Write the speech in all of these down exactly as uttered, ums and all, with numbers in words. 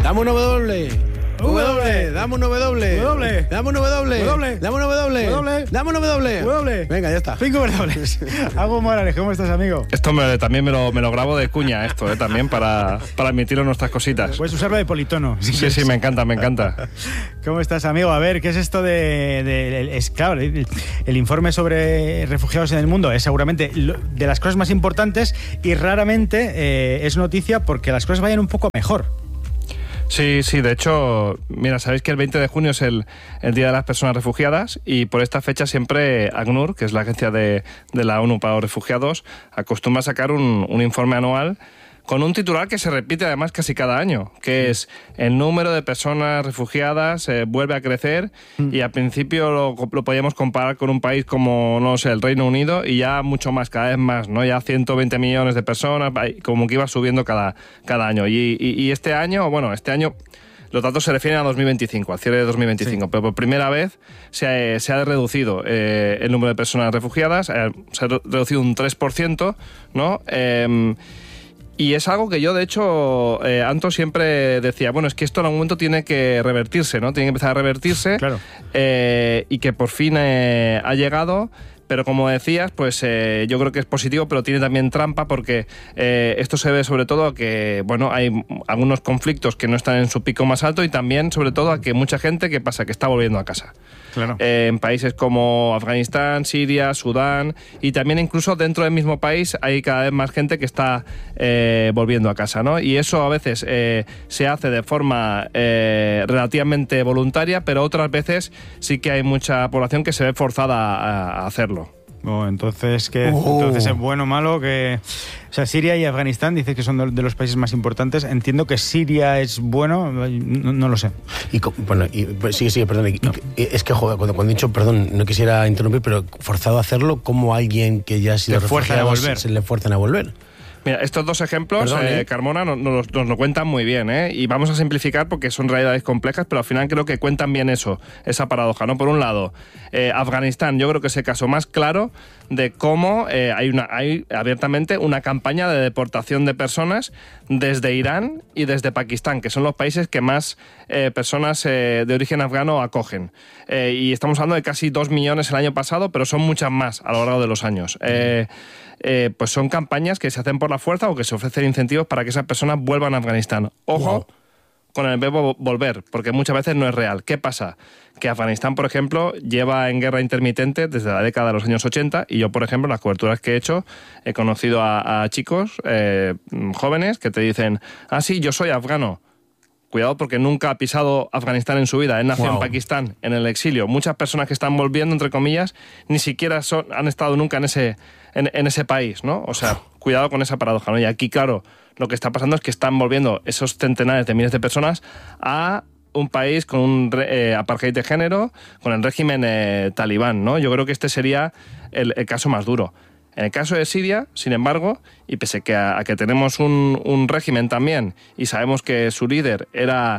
Dame un W. W, dame un W. W. Dame un W. W. Dame un W. W. Dame un W. W. Venga, ya está. Cinco W. Agus Morales, ¿cómo estás, amigo? Esto me, también me lo, me lo grabo de cuña, esto, eh, también, para, para emitirlo en nuestras cositas. Puedes usarlo de politono. Si sí, quieres. sí, me encanta, me encanta. ¿Cómo estás, amigo? A ver, ¿qué es esto de... de es, claro, el, el informe sobre refugiados en el mundo es seguramente de las cosas más importantes y raramente eh, es noticia porque las cosas vayan un poco mejor. Sí, sí, de hecho, mira, sabéis que el veinte de junio es el, el Día de las Personas Refugiadas y por esta fecha siempre ACNUR, que es la agencia de, de la ONU para los refugiados, acostumbra a sacar un, un informe anual con un titular que se repite además casi cada año, que es el número de personas refugiadas eh, vuelve a crecer mm. y al principio lo, lo podíamos comparar con un país como, no sé, el Reino Unido y ya mucho más, cada vez más, ¿no? Ya ciento veinte millones de personas, como que iba subiendo cada, cada año. Y, y, y este año, bueno, este año... Los datos se refieren a dos mil veinticinco, al cierre de dos mil veinticinco, sí. Pero por primera vez se ha, se ha reducido eh, el número de personas refugiadas, eh, se ha reducido un tres por ciento, ¿no? Eh, Y es algo que yo, de hecho, eh, Anto siempre decía, bueno, es que esto en algún momento tiene que revertirse, ¿no? Tiene que empezar a revertirse. Claro. eh, y que por fin eh, ha llegado. Pero como decías, pues eh, yo creo que es positivo, pero tiene también trampa porque eh, esto se debe sobre todo a que, bueno, hay algunos conflictos que no están en su pico más alto y también sobre todo a que mucha gente, ¿qué pasa? Que está volviendo a casa. Claro. Eh, en países como Afganistán, Siria, Sudán y también incluso dentro del mismo país hay cada vez más gente que está eh, volviendo a casa, ¿no? Y eso a veces eh, se hace de forma eh, relativamente voluntaria, pero otras veces sí que hay mucha población que se ve forzada a, a hacerlo. Oh, entonces, ¿qué? Uh. Entonces es bueno o malo que... O sea, Siria y Afganistán dices que son de los países más importantes. Entiendo que Siria es bueno, no, no lo sé. Y, bueno, y, sí, sí, perdón. Y, no. y, es que, joder, cuando, cuando he dicho, perdón, no quisiera interrumpir, pero forzado a hacerlo, como alguien que ya ha sido refugiado se le fuerzan a volver. Mira, estos dos ejemplos, Perdón, ¿eh? Eh, Carmona, nos, nos, nos lo cuentan muy bien, ¿eh? Y vamos a simplificar porque son realidades complejas, pero al final creo que cuentan bien eso, esa paradoja, ¿no? Por un lado, eh, Afganistán, yo creo que es el caso más claro de cómo eh, hay, una, hay abiertamente una campaña de deportación de personas desde Irán y desde Pakistán, que son los países que más eh, personas eh, de origen afgano acogen. Eh, y estamos hablando de casi dos millones el año pasado, pero son muchas más a lo largo de los años. Eh, Eh, pues son campañas que se hacen por la fuerza o que se ofrecen incentivos para que esas personas vuelvan a Afganistán. Ojo wow. con el verbo volver, porque muchas veces no es real. ¿Qué pasa? Que Afganistán, por ejemplo, lleva en guerra intermitente desde la década de los años ochenta y yo, por ejemplo, en las coberturas que he hecho, he conocido a, a chicos eh, jóvenes que te dicen, ah, sí, yo soy afgano. Cuidado porque nunca ha pisado Afganistán en su vida. Él nació wow. en Pakistán, en el exilio. Muchas personas que están volviendo, entre comillas, ni siquiera son, han estado nunca en ese, en, en ese país, ¿no? O sea, cuidado con esa paradoja, ¿no? Y aquí, claro, lo que está pasando es que están volviendo esos centenares de miles de personas a un país con un eh, apartheid de género, con el régimen eh, talibán, ¿no? Yo creo que este sería el, el caso más duro. En el caso de Siria, sin embargo, y pese que a, a que tenemos un, un régimen también y sabemos que su líder era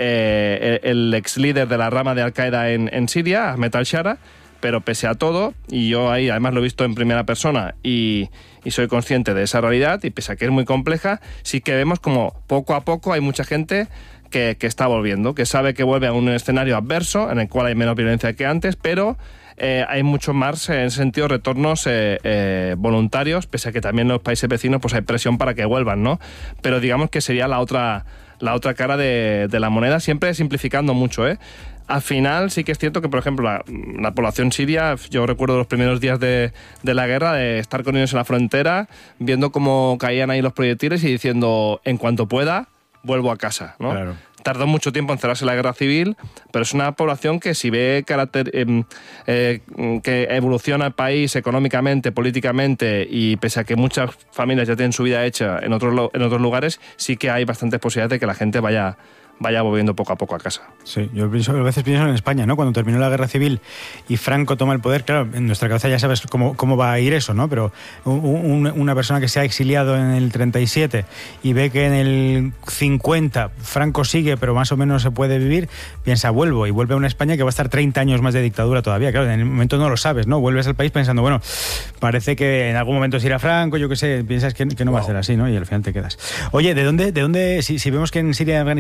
eh, el, el ex líder de la rama de Al-Qaeda en, en Siria, Ahmed al-Shara, pero pese a todo, y yo ahí además lo he visto en primera persona y, y soy consciente de esa realidad, y pese a que es muy compleja, sí que vemos como poco a poco hay mucha gente que, que está volviendo, que sabe que vuelve a un escenario adverso en el cual hay menos violencia que antes, pero... Eh, hay mucho más, en ese sentido, retornos eh, eh, voluntarios, pese a que también en los países vecinos pues hay presión para que vuelvan, ¿no? Pero digamos que sería la otra, la otra cara de, de la moneda, siempre simplificando mucho, ¿eh? Al final sí que es cierto que, por ejemplo, la, la población siria, yo recuerdo los primeros días de, de la guerra, de estar con ellos en la frontera, viendo cómo caían ahí los proyectiles y diciendo, en cuanto pueda, vuelvo a casa, ¿no? Claro. Tardó mucho tiempo en cerrarse la guerra civil, pero es una población que si ve carácter, eh, eh, que evoluciona el país económicamente, políticamente, y pese a que muchas familias ya tienen su vida hecha en otros, en otros lugares, sí que hay bastantes posibilidades de que la gente vaya... vaya volviendo poco a poco a casa. Sí, yo pienso, a veces pienso en España, ¿no? Cuando terminó la guerra civil y Franco toma el poder, claro, en nuestra cabeza ya sabes cómo, cómo va a ir eso, ¿no? Pero un, una persona que se ha exiliado en el treinta y siete y ve que en el cincuenta Franco sigue, pero más o menos se puede vivir, piensa, vuelvo, y vuelve a una España que va a estar treinta años más de dictadura todavía. Claro, en el momento no lo sabes, ¿no? Vuelves al país pensando, bueno, parece que en algún momento se irá Franco, yo qué sé, piensas que, que no wow. va a ser así, ¿no? Y al final te quedas. Oye, ¿de dónde, de dónde si, si vemos que en Siria y Afganistán parece que están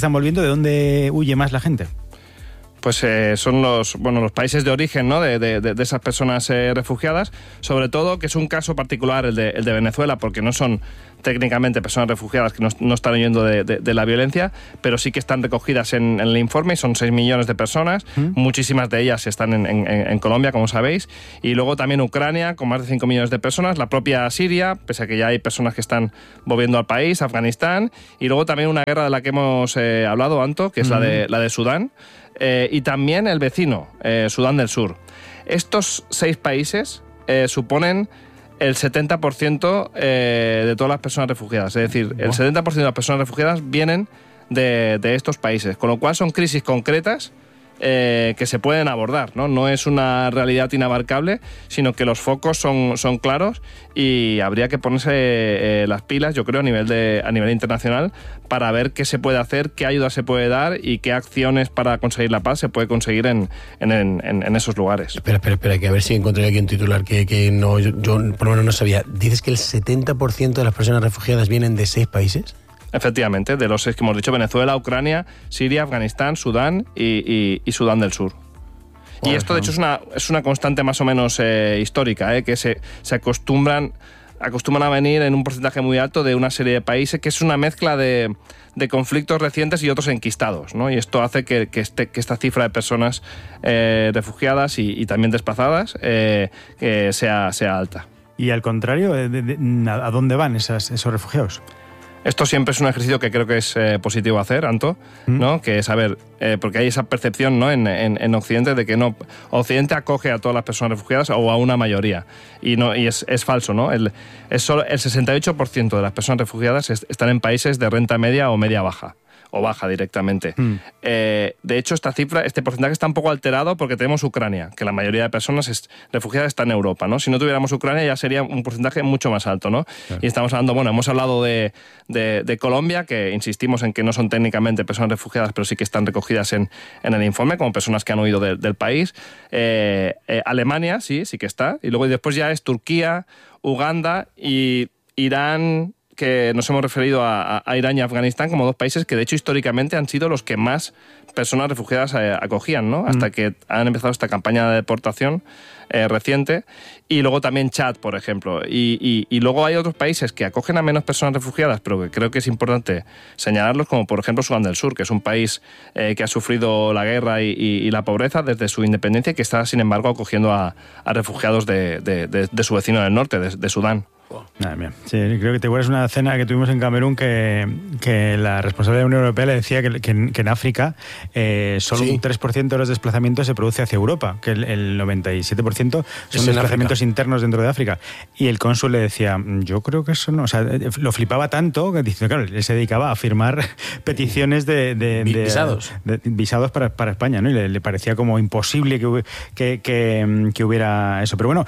están volviendo, ¿de dónde huye más la gente? Pues eh, son los bueno los países de origen, ¿no? de, de, de esas personas eh, refugiadas, sobre todo que es un caso particular el de, el de Venezuela, porque no son técnicamente personas refugiadas que no, no están huyendo de, de, de la violencia, pero sí que están recogidas en, en el informe, y son seis millones de personas, ¿Mm? muchísimas de ellas están en, en, en Colombia, como sabéis, y luego también Ucrania, con más de cinco millones de personas, la propia Siria, pese a que ya hay personas que están volviendo al país, Afganistán, y luego también una guerra de la que hemos eh, hablado, Anto, que es ¿Mm? la, de, la de Sudán, eh, y también el vecino, eh, Sudán del Sur. Estos seis países eh, suponen el setenta por ciento eh, de todas las personas refugiadas. Es decir, el setenta por ciento de las personas refugiadas vienen de, de estos países, con lo cual son crisis concretas eh, que se pueden abordar, ¿no? No es una realidad inabarcable, sino que los focos son, son claros, y habría que ponerse eh, las pilas, yo creo, a nivel, de, a nivel internacional, para ver qué se puede hacer, qué ayuda se puede dar y qué acciones para conseguir la paz se puede conseguir en, en, en, en esos lugares. Espera, espera, espera, que a ver si encontré aquí un titular que, que no, yo, yo por lo menos no sabía. ¿Dices que el setenta por ciento de las personas refugiadas vienen de seis países? Efectivamente, de los seis que hemos dicho: Venezuela, Ucrania, Siria, Afganistán, Sudán y, y, y Sudán del Sur. Bueno, y esto, de hecho, es una, es una constante más o menos eh, histórica, eh, que se, se acostumbran, acostumbran a venir en un porcentaje muy alto de una serie de países, que es una mezcla de, de conflictos recientes y otros enquistados, ¿no? Y esto hace que, que, este, que esta cifra de personas eh, refugiadas y, y también desplazadas eh, que sea, sea alta. Y al contrario, ¿de, de, ¿a dónde van esas, esos refugiados? Esto siempre es un ejercicio que creo que es eh, positivo hacer, Anto, ¿no? Mm. Que es saber, eh, porque hay esa percepción, ¿no? en, en, en Occidente de que no, Occidente acoge a todas las personas refugiadas o a una mayoría, y no y es, es falso, ¿no? El, es solo, el sesenta y ocho por ciento de las personas refugiadas es, están en países de renta media o media baja, o baja directamente. Mm. Eh, de hecho, esta cifra, este porcentaje está un poco alterado porque tenemos Ucrania, que la mayoría de personas es, refugiadas está en Europa, ¿no? Si no tuviéramos Ucrania ya sería un porcentaje mucho más alto, ¿no? Claro. Y estamos hablando, bueno, hemos hablado de, de, de Colombia, que insistimos en que no son técnicamente personas refugiadas, pero sí que están recogidas en, en el informe como personas que han huido de, del país. Eh, eh, Alemania, sí, sí que está. Y luego y después ya es Turquía, Uganda y Irán, que nos hemos referido a, a Irán y Afganistán como dos países que de hecho históricamente han sido los que más personas refugiadas eh, acogían, ¿no? Hasta mm. que han empezado esta campaña de deportación eh, reciente, y luego también Chad, por ejemplo, y, y, y luego hay otros países que acogen a menos personas refugiadas, pero que creo que es importante señalarlos, como por ejemplo Sudán del Sur, que es un país eh, que ha sufrido la guerra y, y, y la pobreza desde su independencia, y que está sin embargo acogiendo a, a refugiados de, de, de, de su vecino del norte, de, de Sudán. Nada, bien. Sí, creo que te acuerdas una cena que tuvimos en Camerún que, que la responsable de la Unión Europea le decía que, que, en, que en África eh, solo sí. un tres por ciento de los desplazamientos se produce hacia Europa, que el, el noventa y siete por ciento son desplazamientos internos dentro de África. Y el cónsul le decía, yo creo que eso no, o sea, lo flipaba tanto que dice, claro, él se dedicaba a firmar peticiones de, de, de visados, de, de, visados para, para España, ¿no? Y le, le parecía como imposible que, que, que, que hubiera eso. Pero bueno,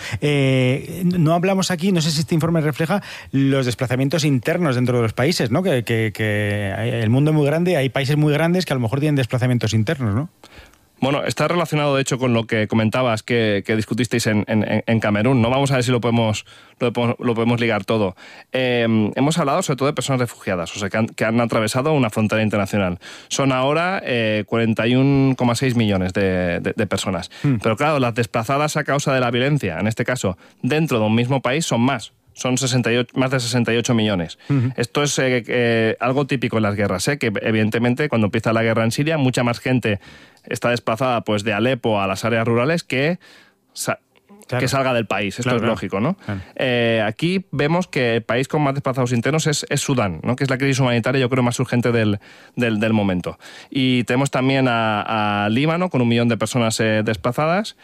eh, no hablamos aquí, no sé si este informe me refleja los desplazamientos internos dentro de los países, ¿no? Que, que, que el mundo es muy grande, hay países muy grandes que a lo mejor tienen desplazamientos internos, ¿no? Bueno, está relacionado de hecho con lo que comentabas que, que discutisteis en, en, en Camerún, ¿no? Vamos a ver si lo podemos, lo podemos, lo podemos ligar todo. Eh, hemos hablado sobre todo de personas refugiadas, o sea, que han, que han atravesado una frontera internacional. Son ahora eh, cuarenta y uno coma seis millones de, de, de personas. Hmm. Pero claro, las desplazadas a causa de la violencia, en este caso, dentro de un mismo país, son más. Son sesenta y ocho, más de sesenta y ocho millones. Uh-huh. Esto es eh, eh, algo típico en las guerras, ¿eh? Que evidentemente cuando empieza la guerra en Siria, mucha más gente está desplazada pues de Alepo a las áreas rurales que, sa- claro. que salga del país. Esto claro, es claro. lógico, ¿no? Claro. Eh, aquí vemos que el país con más desplazados internos es, es Sudán, ¿no? Que es la crisis humanitaria, yo creo, más urgente del, del, del momento. Y tenemos también a, a Líbano, con un millón de personas eh, desplazadas,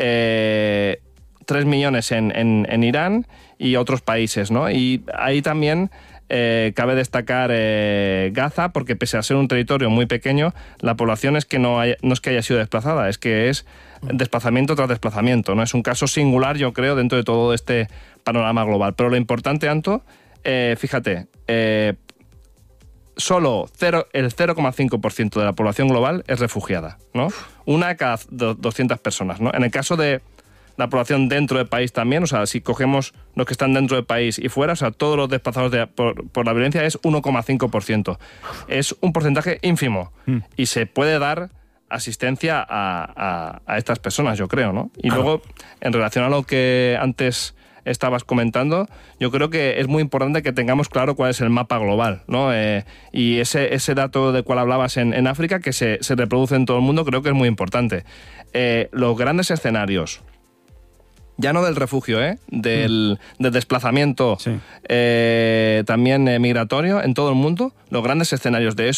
eh, tres millones en, en, en Irán y otros países, ¿no? Y ahí también eh, cabe destacar eh, Gaza, porque pese a ser un territorio muy pequeño, la población es que no, hay, no es que haya sido desplazada, es que es desplazamiento tras desplazamiento, ¿no? Es un caso singular, yo creo, dentro de todo este panorama global. Pero lo importante, Anto, eh, fíjate, eh, solo cero, el cero coma cinco por ciento de la población global es refugiada, ¿no? Una de cada doscientas personas, ¿no? En el caso de la población dentro del país también, o sea, si cogemos los que están dentro del país y fuera, o sea, todos los desplazados de, por, por la violencia es uno coma cinco por ciento. Es un porcentaje ínfimo mm. y se puede dar asistencia a, a, a estas personas, yo creo, ¿no? Y luego, en relación a lo que antes estabas comentando, yo creo que es muy importante que tengamos claro cuál es el mapa global, ¿no? Eh, y ese, ese dato del cual hablabas en, en África, que se, se reproduce en todo el mundo, creo que es muy importante. Eh, los grandes escenarios, ya no del refugio, ¿eh? del, del desplazamiento sí. eh, también eh, migratorio en todo el mundo, los grandes escenarios de eso